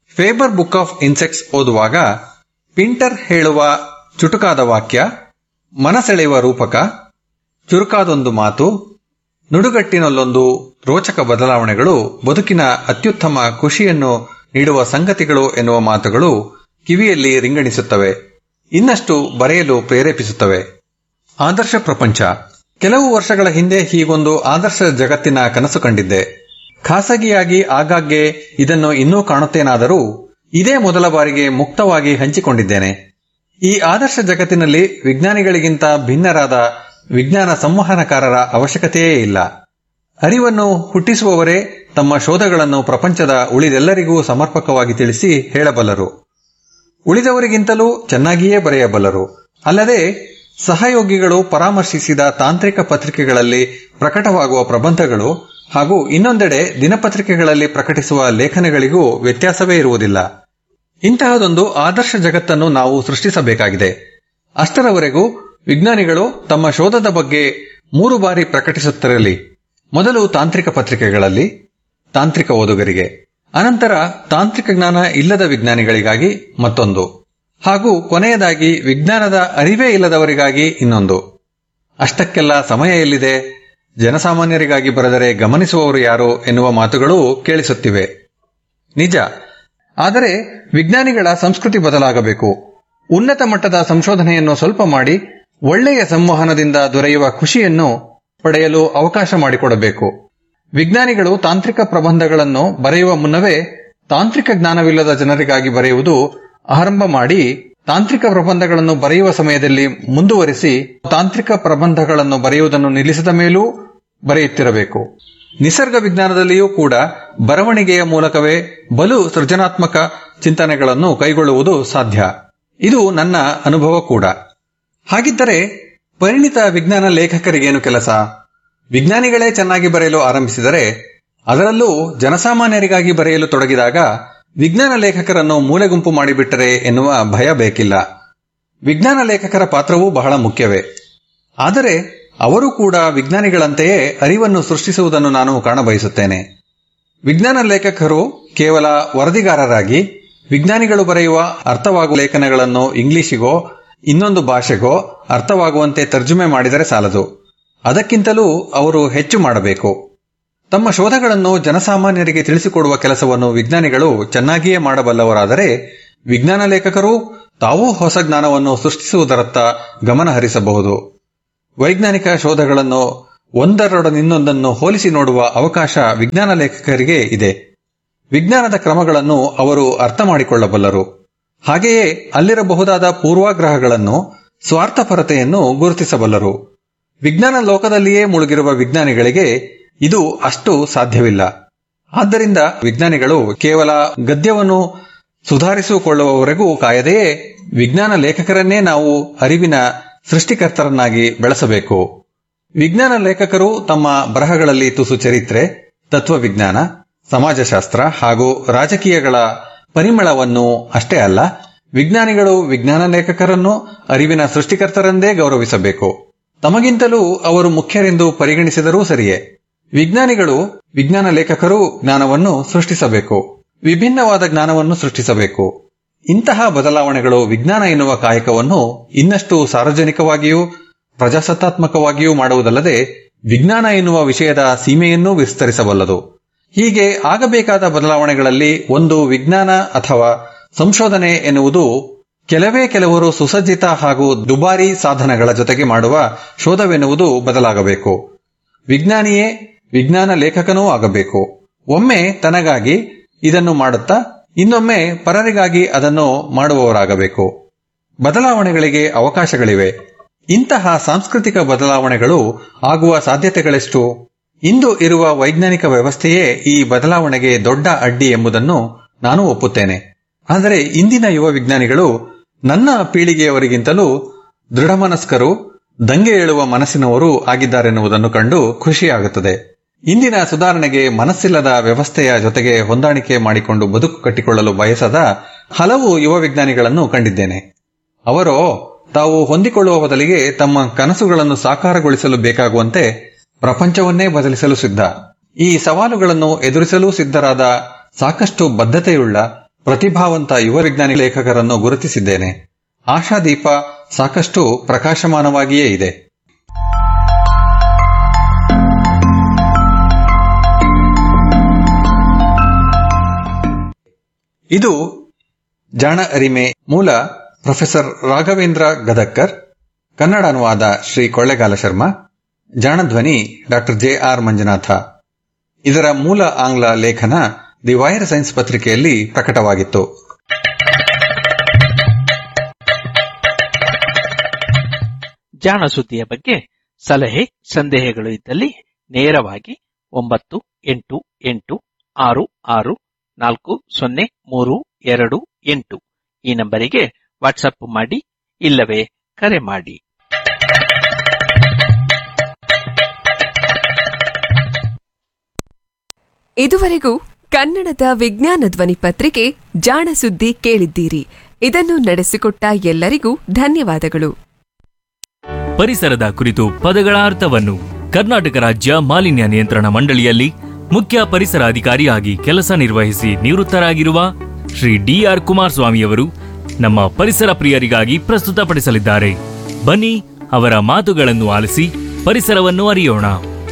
ಫೇಬರ್ ಬುಕ್ ಆಫ್ ಇನ್ಸೆಕ್ಟ್ಸ್ ಓದುವಾಗ ಪಿಂಟರ್ ಹೇಳುವ ಚುಟುಕಾದ ವಾಕ್ಯ, ಮನಸೆಳೆಯುವ ರೂಪಕ, ಚುರುಕಾದೊಂದು ಮಾತು, ನುಡುಗಟ್ಟಿನಲ್ಲೊಂದು ರೋಚಕ ಬದಲಾವಣೆಗಳು ಬದುಕಿನ ಅತ್ಯುತ್ತಮ ಖುಷಿಯನ್ನು ನೀಡುವ ಸಂಗತಿಗಳು ಎನ್ನುವ ಮಾತುಗಳು ಕಿವಿಯಲ್ಲಿ ರಿಂಗಣಿಸುತ್ತವೆ, ಇನ್ನಷ್ಟು ಬರೆಯಲು ಪ್ರೇರೇಪಿಸುತ್ತವೆ. ಆದರ್ಶ ಪ್ರಪಂಚ. ಕೆಲವು ವರ್ಷಗಳ ಹಿಂದೆ ಹೀಗೊಂದು ಆದರ್ಶ ಜಗತ್ತಿನ ಕನಸು ಕಂಡಿದ್ದೆ. ಖಾಸಗಿಯಾಗಿ ಆಗಾಗ್ಗೆ ಇದನ್ನು ಇನ್ನೂ ಕಾಣುತ್ತೇನಾದರೂ ಇದೇ ಮೊದಲ ಬಾರಿಗೆ ಮುಕ್ತವಾಗಿ ಹಂಚಿಕೊಂಡಿದ್ದೇನೆ. ಈ ಆದರ್ಶ ಜಗತ್ತಿನಲ್ಲಿ ವಿಜ್ಞಾನಿಗಳಿಗಿಂತ ಭಿನ್ನರಾದ ವಿಜ್ಞಾನ ಸಂವಹನಕಾರರ ಅವಶ್ಯಕತೆಯೇ ಇಲ್ಲ. ಅರಿವನ್ನು ಹುಟ್ಟಿಸುವವರೇ ತಮ್ಮ ಶೋಧಗಳನ್ನು ಪ್ರಪಂಚದ ಉಳಿದೆಲ್ಲರಿಗೂ ಸಮರ್ಪಕವಾಗಿ ತಿಳಿಸಿ ಹೇಳಬಲ್ಲರು. ಉಳಿದವರಿಗಿಂತಲೂ ಚೆನ್ನಾಗಿಯೇ ಬರೆಯಬಲ್ಲರು. ಅಲ್ಲದೆ ಸಹಯೋಗಿಗಳು ಪರಾಮರ್ಶಿಸಿದ ತಾಂತ್ರಿಕ ಪತ್ರಿಕೆಗಳಲ್ಲಿ ಪ್ರಕಟವಾಗುವ ಪ್ರಬಂಧಗಳು ಹಾಗೂ ಇನ್ನೊಂದೆಡೆ ದಿನಪತ್ರಿಕೆಗಳಲ್ಲಿ ಪ್ರಕಟಿಸುವ ಲೇಖನಗಳಿಗೂ ವ್ಯತ್ಯಾಸವೇ ಇರುವುದಿಲ್ಲ. ಇಂತಹದೊಂದು ಆದರ್ಶ ಜಗತ್ತನ್ನು ನಾವು ಸೃಷ್ಟಿಸಬೇಕಾಗಿದೆ. ಅಷ್ಟರವರೆಗೂ ವಿಜ್ಞಾನಿಗಳು ತಮ್ಮ ಶೋಧದ ಬಗ್ಗೆ ಮೂರು ಬಾರಿ ಪ್ರಕಟಿಸುತ್ತಿರಲಿ. ಮೊದಲು ತಾಂತ್ರಿಕ ಪತ್ರಿಕೆಗಳಲ್ಲಿ ತಾಂತ್ರಿಕ ಓದುಗರಿಗೆ, ಅನಂತರ ತಾಂತ್ರಿಕ ಜ್ಞಾನ ಇಲ್ಲದ ವಿಜ್ಞಾನಿಗಳಿಗಾಗಿ ಮತ್ತೊಂದು, ಹಾಗೂ ಕೊನೆಯದಾಗಿ ವಿಜ್ಞಾನದ ಅರಿವೇ ಇಲ್ಲದವರಿಗಾಗಿ ಇನ್ನೊಂದು. ಅಷ್ಟಕ್ಕೆಲ್ಲ ಸಮಯ ಎಲ್ಲಿದೆ? ಜನಸಾಮಾನ್ಯರಿಗಾಗಿ ಬರೆದರೆ ಗಮನಿಸುವವರು ಯಾರು ಎನ್ನುವ ಮಾತುಗಳು ಕೇಳಿಸುತ್ತಿವೆ. ನಿಜ. ಆದರೆ ವಿಜ್ಞಾನಿಗಳ ಸಂಸ್ಕೃತಿ ಬದಲಾಗಬೇಕು. ಉನ್ನತ ಮಟ್ಟದ ಸಂಶೋಧನೆಯನ್ನು ಸ್ವಲ್ಪ ಮಾಡಿ ಒಳ್ಳೆಯ ಸಂವಹನದಿಂದ ದೊರೆಯುವ ಖುಷಿಯನ್ನು ಪಡೆಯಲು ಅವಕಾಶ ಮಾಡಿಕೊಡಬೇಕು. ವಿಜ್ಞಾನಿಗಳು ತಾಂತ್ರಿಕ ಪ್ರಬಂಧಗಳನ್ನು ಬರೆಯುವ ಮುನ್ನವೇ ತಾಂತ್ರಿಕ ಜ್ಞಾನವಿಲ್ಲದ ಜನರಿಗಾಗಿ ಬರೆಯುವುದು ಆರಂಭ ಮಾಡಿ, ತಾಂತ್ರಿಕ ಪ್ರಬಂಧಗಳನ್ನು ಬರೆಯುವ ಸಮಯದಲ್ಲಿ ಮುಂದುವರಿಸಿ, ತಾಂತ್ರಿಕ ಪ್ರಬಂಧಗಳನ್ನು ಬರೆಯುವುದನ್ನು ನಿಲ್ಲಿಸಿದ ಮೇಲೂ ಬರೆಯುತ್ತಿರಬೇಕು. ನಿಸರ್ಗ ವಿಜ್ಞಾನದಲ್ಲಿಯೂ ಕೂಡ ಬರವಣಿಗೆಯ ಮೂಲಕವೇ ಬಲು ಸೃಜನಾತ್ಮಕ ಚಿಂತನೆಗಳನ್ನು ಕೈಗೊಳ್ಳುವುದು ಸಾಧ್ಯ. ಇದು ನನ್ನ ಅನುಭವ ಕೂಡ. ಹಾಗಿದ್ದರೆ ಪರಿಣಿತ ವಿಜ್ಞಾನ ಲೇಖಕರಿಗೇನು ಕೆಲಸ? ವಿಜ್ಞಾನಿಗಳೇ ಚೆನ್ನಾಗಿ ಬರೆಯಲು ಆರಂಭಿಸಿದರೆ, ಅದರಲ್ಲೂ ಜನಸಾಮಾನ್ಯರಿಗಾಗಿ ಬರೆಯಲು ತೊಡಗಿದಾಗ ವಿಜ್ಞಾನ ಲೇಖಕರನ್ನು ಮೂಲೆಗುಂಪು ಮಾಡಿಬಿಟ್ಟರೆ ಎನ್ನುವ ಭಯ ಬೇಕಿಲ್ಲ. ವಿಜ್ಞಾನ ಲೇಖಕರ ಪಾತ್ರವೂ ಬಹಳ ಮುಖ್ಯವೇ. ಆದರೆ ಅವರು ಕೂಡ ವಿಜ್ಞಾನಿಗಳಂತೆಯೇ ಅರಿವನ್ನು ಸೃಷ್ಟಿಸುವುದನ್ನು ನಾನು ಕಾಣಬಯಸುತ್ತೇನೆ. ವಿಜ್ಞಾನ ಲೇಖಕರು ಕೇವಲ ವರದಿಗಾರರಾಗಿ ವಿಜ್ಞಾನಿಗಳು ಬರೆಯುವ ಅರ್ಥವಾಗುವ ಲೇಖನಗಳನ್ನು ಇಂಗ್ಲಿಷಿಗೋ ಇನ್ನೊಂದು ಭಾಷೆಗೋ ಅರ್ಥವಾಗುವಂತೆ ತರ್ಜುಮೆ ಮಾಡಿದರೆ ಸಾಲದು. ಅದಕ್ಕಿಂತಲೂ ಅವರು ಹೆಚ್ಚು ಮಾಡಬೇಕು. ತಮ್ಮ ಶೋಧಗಳನ್ನು ಜನಸಾಮಾನ್ಯರಿಗೆ ತಿಳಿಸಿಕೊಡುವ ಕೆಲಸವನ್ನು ವಿಜ್ಞಾನಿಗಳು ಚೆನ್ನಾಗಿಯೇ ಮಾಡಬಲ್ಲವರಾದರೆ, ವಿಜ್ಞಾನ ಲೇಖಕರು ತಾವೂ ಹೊಸ ಜ್ಞಾನವನ್ನು ಸೃಷ್ಟಿಸುವುದರತ್ತ ಗಮನ ಹರಿಸಬಹುದು. ವೈಜ್ಞಾನಿಕ ಶೋಧಗಳನ್ನು ಒಂದರೊಡನಿನ್ನೊಂದನ್ನು ಹೋಲಿಸಿ ನೋಡುವ ಅವಕಾಶ ವಿಜ್ಞಾನ ಲೇಖಕರಿಗೆ ಇದೆ. ವಿಜ್ಞಾನದ ಕ್ರಮಗಳನ್ನು ಅವರು ಅರ್ಥ ಮಾಡಿಕೊಳ್ಳಬಲ್ಲರು. ಹಾಗೆಯೇ ಅಲ್ಲಿರಬಹುದಾದ ಪೂರ್ವಾಗ್ರಹಗಳನ್ನು, ಸ್ವಾರ್ಥಪರತೆಯನ್ನು ಗುರುತಿಸಬಲ್ಲರು. ವಿಜ್ಞಾನ ಲೋಕದಲ್ಲಿಯೇ ಮುಳುಗಿರುವ ವಿಜ್ಞಾನಿಗಳಿಗೆ ಇದು ಅಷ್ಟು ಸಾಧ್ಯವಿಲ್ಲ. ಆದ್ದರಿಂದ ವಿಜ್ಞಾನಿಗಳು ಕೇವಲ ಗದ್ಯವನ್ನು ಸುಧಾರಿಸಿಕೊಳ್ಳುವವರೆಗೂ ಕಾಯದೆಯೇ ವಿಜ್ಞಾನ ಲೇಖಕರನ್ನೇ ನಾವು ಅರಿವಿನ ಸೃಷ್ಟಿಕರ್ತರನ್ನಾಗಿ ಬೆಳೆಸಬೇಕು. ವಿಜ್ಞಾನ ಲೇಖಕರು ತಮ್ಮ ಬರಹಗಳಲ್ಲಿ ತುಸು ಚರಿತ್ರೆ, ತತ್ವವಿಜ್ಞಾನ, ಸಮಾಜಶಾಸ್ತ್ರ ಹಾಗೂ ರಾಜಕೀಯಗಳ ಪರಿಮಳವನ್ನು ಅಷ್ಟೇ ಅಲ್ಲ, ವಿಜ್ಞಾನಿಗಳು ವಿಜ್ಞಾನ ಲೇಖಕರನ್ನು ಅರಿವಿನ ಸೃಷ್ಟಿಕರ್ತರೆಂದೇ ಗೌರವಿಸಬೇಕು. ತಮಗಿಂತಲೂ ಅವರು ಮುಖ್ಯರೆಂದು ಪರಿಗಣಿಸಿದರೂ ಸರಿಯೇ. ವಿಜ್ಞಾನಿಗಳು ವಿಜ್ಞಾನ ಲೇಖಕರು ಜ್ಞಾನವನ್ನು ಸೃಷ್ಟಿಸಬೇಕು, ವಿಭಿನ್ನವಾದ ಜ್ಞಾನವನ್ನು ಸೃಷ್ಟಿಸಬೇಕು. ಇಂತಹ ಬದಲಾವಣೆಗಳು ವಿಜ್ಞಾನ ಎನ್ನುವ ಕಾಯಕವನ್ನು ಇನ್ನಷ್ಟು ಸಾರ್ವಜನಿಕವಾಗಿಯೂ ಪ್ರಜಾಸತ್ತಾತ್ಮಕವಾಗಿಯೂ ಮಾಡುವುದಲ್ಲದೆ ವಿಜ್ಞಾನ ಎನ್ನುವ ವಿಷಯದ ಸೀಮೆಯನ್ನೂ ವಿಸ್ತರಿಸಬಲ್ಲದು. ಹೀಗೆ ಆಗಬೇಕಾದ ಬದಲಾವಣೆಗಳಲ್ಲಿ ಒಂದು ವಿಜ್ಞಾನ ಅಥವಾ ಸಂಶೋಧನೆ ಎನ್ನುವುದು ಕೆಲವೇ ಕೆಲವರು ಸುಸಜ್ಜಿತ ಹಾಗೂ ದುಬಾರಿ ಸಾಧನಗಳ ಜೊತೆಗೆ ಮಾಡುವ ಶೋಧವೆನ್ನುವುದು ಬದಲಾಗಬೇಕು. ವಿಜ್ಞಾನಿಯೇ ವಿಜ್ಞಾನ ಲೇಖಕನೂ ಆಗಬೇಕು. ಒಮ್ಮೆ ತನಗಾಗಿ ಇದನ್ನು ಮಾಡುತ್ತಾ ಇನ್ನೊಮ್ಮೆ ಪರರಿಗಾಗಿ ಅದನ್ನು ಮಾಡುವವರಾಗಬೇಕು. ಬದಲಾವಣೆಗಳಿಗೆ ಅವಕಾಶಗಳಿವೆ. ಇಂತಹ ಸಾಂಸ್ಕೃತಿಕ ಬದಲಾವಣೆಗಳು ಆಗುವ ಸಾಧ್ಯತೆಗಳೆಷ್ಟು? ಇಂದು ಇರುವ ವೈಜ್ಞಾನಿಕ ವ್ಯವಸ್ಥೆಯೇ ಈ ಬದಲಾವಣೆಗೆ ದೊಡ್ಡ ಅಡ್ಡಿ ಎಂಬುದನ್ನು ನಾನು ಒಪ್ಪುತ್ತೇನೆ. ಆದರೆ ಇಂದಿನ ಯುವ ವಿಜ್ಞಾನಿಗಳು ನನ್ನ ಪೀಳಿಗೆಯವರಿಗಿಂತಲೂ ದೃಢಮನಸ್ಕರು, ದಂಗೆ ಏಳುವ ಮನಸ್ಸಿನವರು ಆಗಿದ್ದಾರೆನ್ನುವುದನ್ನು ಕಂಡು ಖುಷಿಯಾಗುತ್ತದೆ. ಇಂದಿನ ಸುಧಾರಣೆಗೆ ಮನಸ್ಸಿಲ್ಲದ ವ್ಯವಸ್ಥೆಯ ಜೊತೆಗೆ ಹೊಂದಾಣಿಕೆ ಮಾಡಿಕೊಂಡು ಬದುಕು ಕಟ್ಟಿಕೊಳ್ಳಲು ಬಯಸದ ಹಲವು ಯುವ ವಿಜ್ಞಾನಿಗಳನ್ನು ಕಂಡಿದ್ದೇನೆ. ಅವರೋ ತಾವು ಹೊಂದಿಕೊಳ್ಳುವ ಬದಲಿಗೆ ತಮ್ಮ ಕನಸುಗಳನ್ನು ಸಾಕಾರಗೊಳಿಸಲು ಬೇಕಾಗುವಂತೆ ಪ್ರಪಂಚವನ್ನೇ ಬದಲಿಸಲು ಸಿದ್ಧ. ಈ ಸವಾಲುಗಳನ್ನು ಎದುರಿಸಲು ಸಿದ್ಧರಾದ ಸಾಕಷ್ಟು ಬದ್ಧತೆಯುಳ್ಳ ಪ್ರತಿಭಾವಂತ ಯುವ ವಿಜ್ಞಾನಿ ಲೇಖಕರನ್ನು ಗುರುತಿಸಿದ್ದೇನೆ. ಆಶಾದೀಪ ಸಾಕಷ್ಟು ಪ್ರಕಾಶಮಾನವಾಗಿಯೇ ಇದೆ. ಇದು ಜಾಣ ಅರಿಮೆ. ಮೂಲ ಪ್ರೊಫೆಸರ್ ರಾಘವೇಂದ್ರ ಗದಕ್ಕರ್, ಕನ್ನಡ ಅನುವಾದ Shri Kollegal Sharma, ಜಾಣಧ್ವನಿ doctor J R Manjunatha. ಇದರ ಮೂಲ ಆಂಗ್ಲ ಲೇಖನ ದಿ ವೈರ್ ಸೈನ್ಸ್ ಪತ್ರಿಕೆಯಲ್ಲಿ ಪ್ರಕಟವಾಗಿತ್ತು. ಜಾಣ ಸುದ್ದಿಯ ಬಗ್ಗೆ ಸಲಹೆ ಸಂದೇಹಗಳು ಇದ್ದಲ್ಲಿ ನೇರವಾಗಿ ಒಂಬತ್ತು ಎಂಟು ಎಂಟು ಆರು ಆರು ನಾಲ್ಕು ಸೊನ್ನೆ ಮೂರು ಎರಡು ಎಂಟು ಈ ನಂಬರಿಗೆ ವಾಟ್ಸಪ್ ಮಾಡಿ, ಇಲ್ಲವೇ ಕರೆ ಮಾಡಿ. ಇದುವರೆಗೂ ಕನ್ನಡದ ವಿಜ್ಞಾನ ಧ್ವನಿ ಪತ್ರಿಕೆ ಜಾಣ ಸುದ್ದಿ ಕೇಳಿದ್ದೀರಿ. ಇದನ್ನು ನಡೆಸಿಕೊಟ್ಟ ಎಲ್ಲರಿಗೂ ಧನ್ಯವಾದಗಳು. ಪರಿಸರದ ಕುರಿತು ಪದಗಳ ಅರ್ಥವನ್ನು ಕರ್ನಾಟಕ ರಾಜ್ಯ ಮಾಲಿನ್ಯ ನಿಯಂತ್ರಣ ಮಂಡಳಿಯಲ್ಲಿ ಮುಖ್ಯ ಪರಿಸರ ಅಧಿಕಾರಿಯಾಗಿ ಕೆಲಸ ನಿರ್ವಹಿಸಿ ನಿವೃತ್ತರಾಗಿರುವ ಶ್ರೀ ಡಿ ಆರ್ ಕುಮಾರಸ್ವಾಮಿಯವರು ನಮ್ಮ ಪರಿಸರ ಪ್ರಿಯರಿಗಾಗಿ ಪ್ರಸ್ತುತಪಡಿಸಲಿದ್ದಾರೆ. ಬನ್ನಿ ಅವರ ಮಾತುಗಳನ್ನು ಆಲಿಸಿ ಪರಿಸರವನ್ನು ಅರಿಯೋಣ.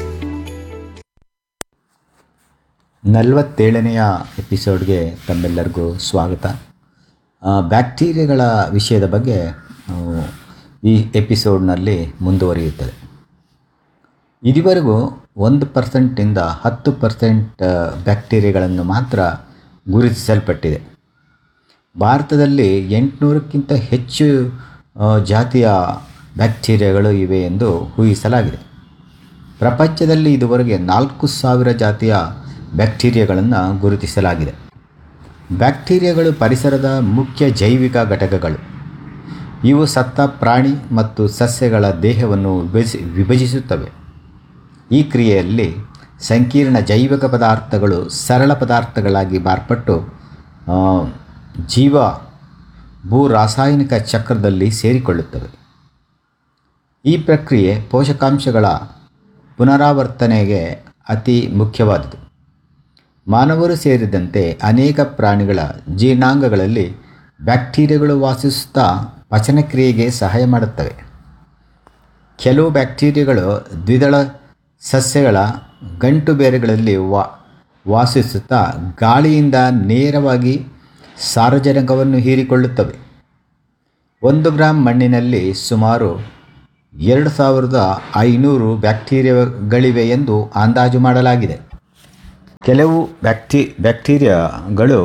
ನಲವತ್ತೇಳನೆಯ ಎಪಿಸೋಡ್ಗೆ ತಮ್ಮೆಲ್ಲರಿಗೂ ಸ್ವಾಗತ. ಬ್ಯಾಕ್ಟೀರಿಯಾಗಳ ವಿಷಯದ ಬಗ್ಗೆ ಈ ಎಪಿಸೋಡ್ನಲ್ಲಿ ಮುಂದುವರಿಯುತ್ತದೆ. ಇದುವರೆಗೂ ಒಂದು ಪರ್ಸೆಂಟಿಂದ ಹತ್ತು ಪರ್ಸೆಂಟ್ ಬ್ಯಾಕ್ಟೀರಿಯಾಗಳನ್ನು ಮಾತ್ರ ಗುರುತಿಸಲ್ಪಟ್ಟಿದೆ. ಭಾರತದಲ್ಲಿ ಎಂಟುನೂರಕ್ಕಿಂತ ಹೆಚ್ಚು ಜಾತಿಯ ಬ್ಯಾಕ್ಟೀರಿಯಾಗಳು ಇವೆ ಎಂದು ಊಹಿಸಲಾಗಿದೆ. ಪ್ರಪಂಚದಲ್ಲಿ ಇದುವರೆಗೆ ನಾಲ್ಕು ಸಾವಿರ ಜಾತಿಯ ಬ್ಯಾಕ್ಟೀರಿಯಾಗಳನ್ನು ಗುರುತಿಸಲಾಗಿದೆ. ಬ್ಯಾಕ್ಟೀರಿಯಾಗಳು ಪರಿಸರದ ಮುಖ್ಯ ಜೈವಿಕ ಘಟಕಗಳು. ಇವು ಸತ್ತ ಪ್ರಾಣಿ ಮತ್ತು ಸಸ್ಯಗಳ ದೇಹವನ್ನು ವಿಭಜಿಸಿ ವಿಭಜಿಸುತ್ತವೆ. ಈ ಕ್ರಿಯೆಯಲ್ಲಿ ಸಂಕೀರ್ಣ ಜೈವಿಕ ಪದಾರ್ಥಗಳು ಸರಳ ಪದಾರ್ಥಗಳಾಗಿ ಮಾರ್ಪಟ್ಟು ಜೀವ ಭೂ ರಾಸಾಯನಿಕ ಚಕ್ರದಲ್ಲಿ ಸೇರಿಕೊಳ್ಳುತ್ತವೆ. ಈ ಪ್ರಕ್ರಿಯೆ ಪೋಷಕಾಂಶಗಳ ಪುನರಾವರ್ತನೆಗೆ ಅತಿ ಮುಖ್ಯವಾದುದು. ಮಾನವರು ಸೇರಿದಂತೆ ಅನೇಕ ಪ್ರಾಣಿಗಳ ಜೀರ್ಣಾಂಗಗಳಲ್ಲಿ ಬ್ಯಾಕ್ಟೀರಿಯಾಗಳು ವಾಸಿಸುತ್ತಾ ಪಚನಕ್ರಿಯೆಗೆ ಸಹಾಯ ಮಾಡುತ್ತವೆ. ಕೆಲವು ಬ್ಯಾಕ್ಟೀರಿಯಾಗಳು ದ್ವಿದಳ ಸಸ್ಯಗಳ ಗಂಟು ಬೇರುಗಳಲ್ಲಿ ವಾ ವಾಸಿಸುತ್ತಾ ಗಾಳಿಯಿಂದ ನೇರವಾಗಿ ಸಾರಜನಕವನ್ನು ಹೀರಿಕೊಳ್ಳುತ್ತವೆ. ಒಂದು ಗ್ರಾಂ ಮಣ್ಣಿನಲ್ಲಿ ಸುಮಾರು ಎರಡು ಸಾವಿರದ ಐನೂರು ಬ್ಯಾಕ್ಟೀರಿಯಾಗಳಿವೆ ಎಂದು ಅಂದಾಜು ಮಾಡಲಾಗಿದೆ. ಕೆಲವು ಬ್ಯಾಕ್ಟಿ ಬ್ಯಾಕ್ಟೀರಿಯಾಗಳು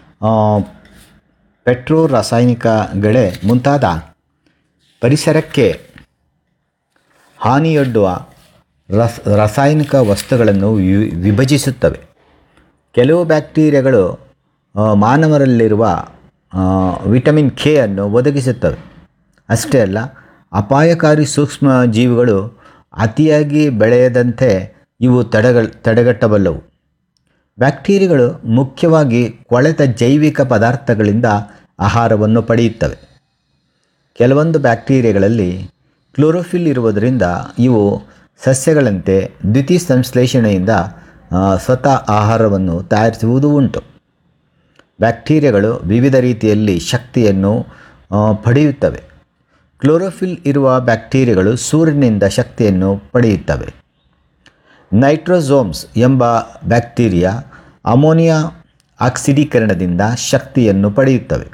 ಪೆಟ್ರೋ ರಾಸಾಯನಿಕಗಳೇ ಮುಂತಾದ ಪರಿಸರಕ್ಕೆ ಹಾನಿಯೊಡ್ಡುವ ರಸ ರಾಸಾಯನಿಕ ವಸ್ತುಗಳನ್ನು ವಿಭಜಿಸುತ್ತವೆ. ಕೆಲವು ಬ್ಯಾಕ್ಟೀರಿಯಾಗಳು ಮಾನವರಲ್ಲಿರುವ ವಿಟಮಿನ್ ಕೆ ಅನ್ನು ಒದಗಿಸುತ್ತವೆ. ಅಷ್ಟೇ ಅಲ್ಲ, ಅಪಾಯಕಾರಿ ಸೂಕ್ಷ್ಮ ಜೀವಿಗಳು ಅತಿಯಾಗಿ ಬೆಳೆಯದಂತೆ ಇವು ತಡೆಗ ತಡೆಗಟ್ಟಬಲ್ಲವು. ಬ್ಯಾಕ್ಟೀರಿಯಾಗಳು ಮುಖ್ಯವಾಗಿ ಕೊಳೆತ ಜೈವಿಕ ಪದಾರ್ಥಗಳಿಂದ ಆಹಾರವನ್ನು ಪಡೆಯುತ್ತವೆ. ಕೆಲವೊಂದು ಬ್ಯಾಕ್ಟೀರಿಯಾಗಳಲ್ಲಿ ಕ್ಲೋರೋಫಿಲ್ ಇರುವುದರಿಂದ ಇವು ಸಸ್ಯಗಳಂತೆ ದ್ಯುತಿ ಸಂಶ್ಲೇಷಣೆಯಿಂದ ಸ್ವತಃ ಆಹಾರವನ್ನು ತಯಾರಿಸುವುದು ಉಂಟು. ಬ್ಯಾಕ್ಟೀರಿಯಾಗಳು ವಿವಿಧ ರೀತಿಯಲ್ಲಿ ಶಕ್ತಿಯನ್ನು ಪಡೆಯುತ್ತವೆ. ಕ್ಲೋರೋಫಿಲ್ ಇರುವ ಬ್ಯಾಕ್ಟೀರಿಯಾಗಳು ಸೂರ್ಯನಿಂದ ಶಕ್ತಿಯನ್ನು ಪಡೆಯುತ್ತವೆ. ನೈಟ್ರೋಸೋಮ್ಸ್ ಎಂಬ ಬ್ಯಾಕ್ಟೀರಿಯಾ ಅಮೋನಿಯಾ ಆಕ್ಸಿಡೀಕರಣದಿಂದ ಶಕ್ತಿಯನ್ನು ಪಡೆಯುತ್ತವೆ.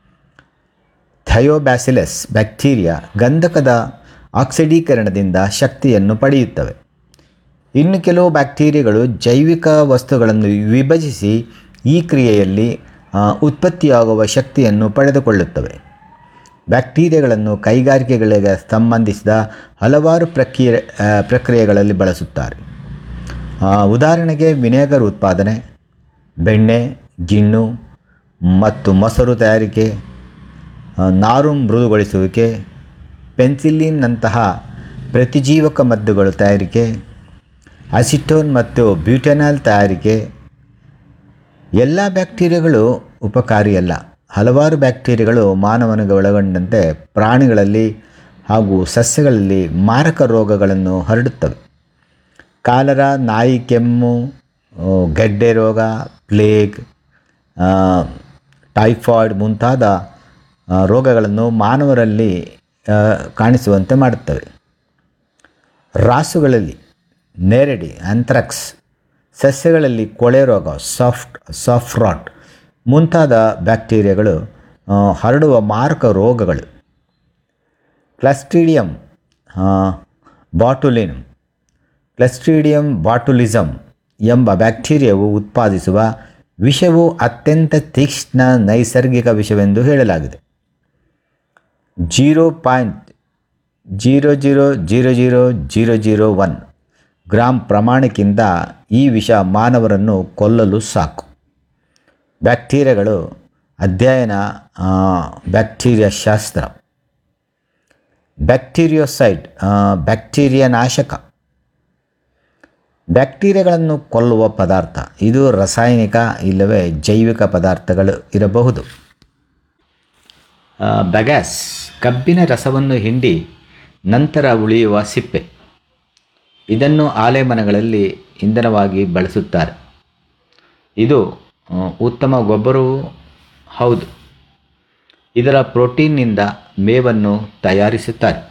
ಥಯೋಬ್ಯಾಸಿಲಸ್ ಬ್ಯಾಕ್ಟೀರಿಯಾ ಗಂಧಕದ ಆಕ್ಸಿಡೀಕರಣದಿಂದ ಶಕ್ತಿಯನ್ನು ಪಡೆಯುತ್ತವೆ. ಇನ್ನು ಕೆಲವು ಬ್ಯಾಕ್ಟೀರಿಯಾಗಳು ಜೈವಿಕ ವಸ್ತುಗಳನ್ನು ವಿಭಜಿಸಿ ಈ ಕ್ರಿಯೆಯಲ್ಲಿ ಉತ್ಪತ್ತಿಯಾಗುವ ಶಕ್ತಿಯನ್ನು ಪಡೆದುಕೊಳ್ಳುತ್ತವೆ. ಬ್ಯಾಕ್ಟೀರಿಯಾಗಳನ್ನು ಕೈಗಾರಿಕೆಗಳಿಗೆ ಸಂಬಂಧಿಸಿದ ಹಲವಾರು ಪ್ರಕ್ರಿಯೆ ಪ್ರಕ್ರಿಯೆಗಳಲ್ಲಿ ಬಳಸುತ್ತಾರೆ. ಉದಾಹರಣೆಗೆ ವಿನೆಗರ್ ಉತ್ಪಾದನೆ, ಬೆಣ್ಣೆ, ಗಿಣ್ಣು ಮತ್ತು ಮೊಸರು ತಯಾರಿಕೆ, ನಾರು ಮೃದುಗೊಳಿಸುವಿಕೆ, ಪೆನ್ಸಿಲಿನ್ನಂತಹ ಪ್ರತಿಜೀವಕ ಮದ್ದುಗಳು ತಯಾರಿಕೆ, ಅಸಿಟೋನ್ ಮತ್ತು ಬ್ಯೂಟೆನಾಲ್ ತಯಾರಿಕೆ. ಎಲ್ಲ ಬ್ಯಾಕ್ಟೀರಿಯಾಗಳು ಉಪಕಾರಿಯಲ್ಲ. ಹಲವಾರು ಬ್ಯಾಕ್ಟೀರಿಯಾಗಳು ಮಾನವನಿಗೆ ಒಳಗೊಂಡಂತೆ ಪ್ರಾಣಿಗಳಲ್ಲಿ ಹಾಗೂ ಸಸ್ಯಗಳಲ್ಲಿ ಮಾರಕ ರೋಗಗಳನ್ನು ಹರಡುತ್ತವೆ. ಕಾಲರ, ನಾಯಿ ಕೆಮ್ಮು, ಗಡ್ಡೆ ರೋಗ, ಪ್ಲೇಗ್, ಟೈಫಾಯ್ಡ್ ಮುಂತಾದ ಆ, ರೋಗಗಳನ್ನು ಮಾನವರಲ್ಲಿ ಆ, ಕಾಣಿಸುವಂತೆ ಮಾಡುತ್ತವೆ. ರಾಸುಗಳಲ್ಲಿ ನೆರೆಡಿ, ಆಂಥ್ರಾಕ್ಸ್, ಸಸ್ಯಗಳಲ್ಲಿ ಕೊಳೆ ರೋಗ, ಸಾಫ್ಟ್ ಸಾಫ್ರಾಟ್ ಮುಂತಾದ ಬ್ಯಾಕ್ಟೀರಿಯಾಗಳು ಆ, ಹರಡುವ ಮಾರಕ ರೋಗಗಳು. ಕ್ಲಸ್ಟ್ರೀಡಿಯಂ ಬಾಟುಲಿನ್ ಕ್ಲಸ್ಟ್ರೀಡಿಯಂ ಬಾಟುಲಿಸಮ್ ಎಂಬ ಬ್ಯಾಕ್ಟೀರಿಯಾವು ಉತ್ಪಾದಿಸುವ ವಿಷವು ಅತ್ಯಂತ ತೀಕ್ಷ್ಣ ನೈಸರ್ಗಿಕ ವಿಷವೆಂದು ಹೇಳಲಾಗಿದೆ. Zero point zero zero zero zero zero zero one gram ಪ್ರಮಾಣಕ್ಕಿಂತ ಈ ವಿಷ ಮಾನವರನ್ನು ಕೊಲ್ಲಲು ಸಾಕು. ಬ್ಯಾಕ್ಟೀರಿಯಾಗಳು ಅಧ್ಯಯನ ಆ, ಬ್ಯಾಕ್ಟೀರಿಯಾ ಶಾಸ್ತ್ರ. ಬ್ಯಾಕ್ಟೀರಿಯೋಸೈಡ್ ಬ್ಯಾಕ್ಟೀರಿಯಾ ನಾಶಕ, ಬ್ಯಾಕ್ಟೀರಿಯಾಗಳನ್ನು ಕೊಲ್ಲುವ ಪದಾರ್ಥ. ಇದು ರಾಸಾಯನಿಕ ಇಲ್ಲವೇ ಜೈವಿಕ ಪದಾರ್ಥಗಳು ಇರಬಹುದು. ಬಗ್ಯಾಸ್ ಕಬ್ಬಿನ ರಸವನ್ನು ಹಿಂಡಿ ನಂತರ ಉಳಿಯುವ ಸಿಪ್ಪೆ. ಇದನ್ನು ಆಲೆಮನೆಗಳಲ್ಲಿ ಇಂಧನವಾಗಿ ಬಳಸುತ್ತಾರೆ. ಇದು ಆ, ಉತ್ತಮ ಗೊಬ್ಬರವೂ ಹೌದು. ಇದರ ಪ್ರೋಟೀನ್ನಿಂದ ಮೇವನ್ನು ತಯಾರಿಸುತ್ತಾರೆ.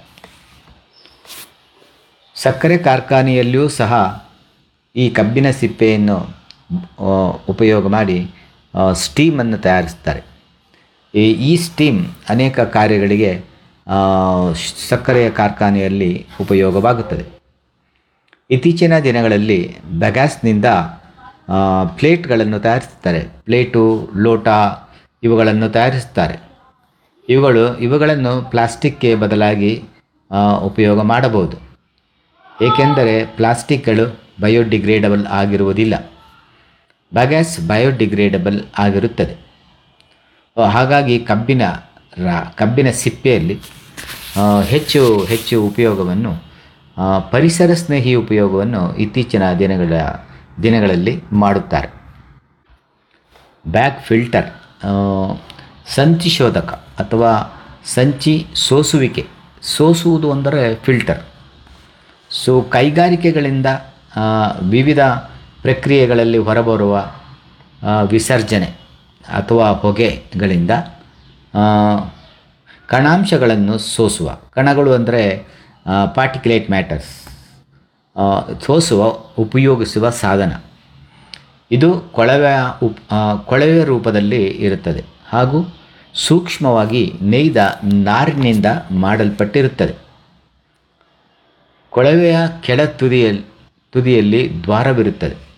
ಸಕ್ಕರೆ ಕಾರ್ಖಾನೆಯಲ್ಲಿಯೂ ಸಹ ಈ ಕಬ್ಬಿನ ಸಿಪ್ಪೆಯನ್ನು ಆ, ಉಪಯೋಗ ಮಾಡಿ ಆ, ಸ್ಟೀಮನ್ನು ತಯಾರಿಸ್ತಾರೆ. ಈ ಈ ಸ್ಟೀಮ್ ಅನೇಕ ಕಾರ್ಯಗಳಿಗೆ ಆ, ಸಕ್ಕರೆಯ ಕಾರ್ಖಾನೆಯಲ್ಲಿ ಉಪಯೋಗವಾಗುತ್ತದೆ. ಇತ್ತೀಚಿನ ದಿನಗಳಲ್ಲಿ ಬಗ್ಯಾಸ್ನಿಂದ ಆ, ಪ್ಲೇಟ್ಗಳನ್ನು ತಯಾರಿಸುತ್ತಾರೆ. ಪ್ಲೇಟು, ಲೋಟ ಇವುಗಳನ್ನು ತಯಾರಿಸುತ್ತಾರೆ. ಇವುಗಳು ಇವುಗಳನ್ನು ಪ್ಲಾಸ್ಟಿಕ್ಗೆ ಬದಲಾಗಿ ಆ, ಉಪಯೋಗ ಮಾಡಬಹುದು. ಏಕೆಂದರೆ ಪ್ಲಾಸ್ಟಿಕ್ಗಳು ಬಯೋಡಿಗ್ರೇಡಬಲ್ ಆಗಿರುವುದಿಲ್ಲ. ಬಗ್ಯಾಸ್ ಬಯೋಡಿಗ್ರೇಡಬಲ್ ಆಗಿರುತ್ತದೆ. ಹಾಗಾಗಿ ಕಬ್ಬಿನ ರಾ ಕಬ್ಬಿನ ಸಿಪ್ಪೆಯಲ್ಲಿ ಆ, ಹೆಚ್ಚು ಹೆಚ್ಚು ಉಪಯೋಗವನ್ನು ಆ, ಪರಿಸರ ಸ್ನೇಹಿ ಉಪಯೋಗವನ್ನು ಇತ್ತೀಚಿನ ದಿನಗಳ ದಿನಗಳಲ್ಲಿ ಮಾಡುತ್ತಾರೆ. ಬ್ಯಾಗ್ ಫಿಲ್ಟರ್ ಆ, ಸಂಚಿ ಶೋಧಕ ಅಥವಾ ಸಂಚಿ ಸೋಸುವಿಕೆ. ಸೋಸುವುದು ಅಂದರೆ ಫಿಲ್ಟರ್. ಸೊ ಕೈಗಾರಿಕೆಗಳಿಂದ ಆ, ವಿವಿಧ ಪ್ರಕ್ರಿಯೆಗಳಲ್ಲಿ ಹೊರಬರುವ ಆ, ವಿಸರ್ಜನೆ ಅಥವಾ ಹೊಗೆಗಳಿಂದ ಆ, ಕಣಾಂಶಗಳನ್ನು ಸೋಸುವ. ಕಣಗಳು ಅಂದರೆ ಪಾರ್ಟಿಕ್ಯುಲೇಟ್ ಮ್ಯಾಟರ್ಸ್. ಸೋಸುವ ಉಪಯೋಗಿಸುವ ಸಾಧನ. ಇದು ಕೊಳವೆಯ ಉಪ್ ಆ, ಕೊಳವೆಯ ರೂಪದಲ್ಲಿ ಇರುತ್ತದೆ ಹಾಗೂ ಸೂಕ್ಷ್ಮವಾಗಿ ನೇಯ್ದ ನಾರಿನಿಂದ ಮಾಡಲ್ಪಟ್ಟಿರುತ್ತದೆ. ಕೊಳವೆಯ ಕೆಳ ತುದಿಯಲ್ಲಿ ತುದಿಯಲ್ಲಿ ದ್ವಾರವಿರುತ್ತದೆ.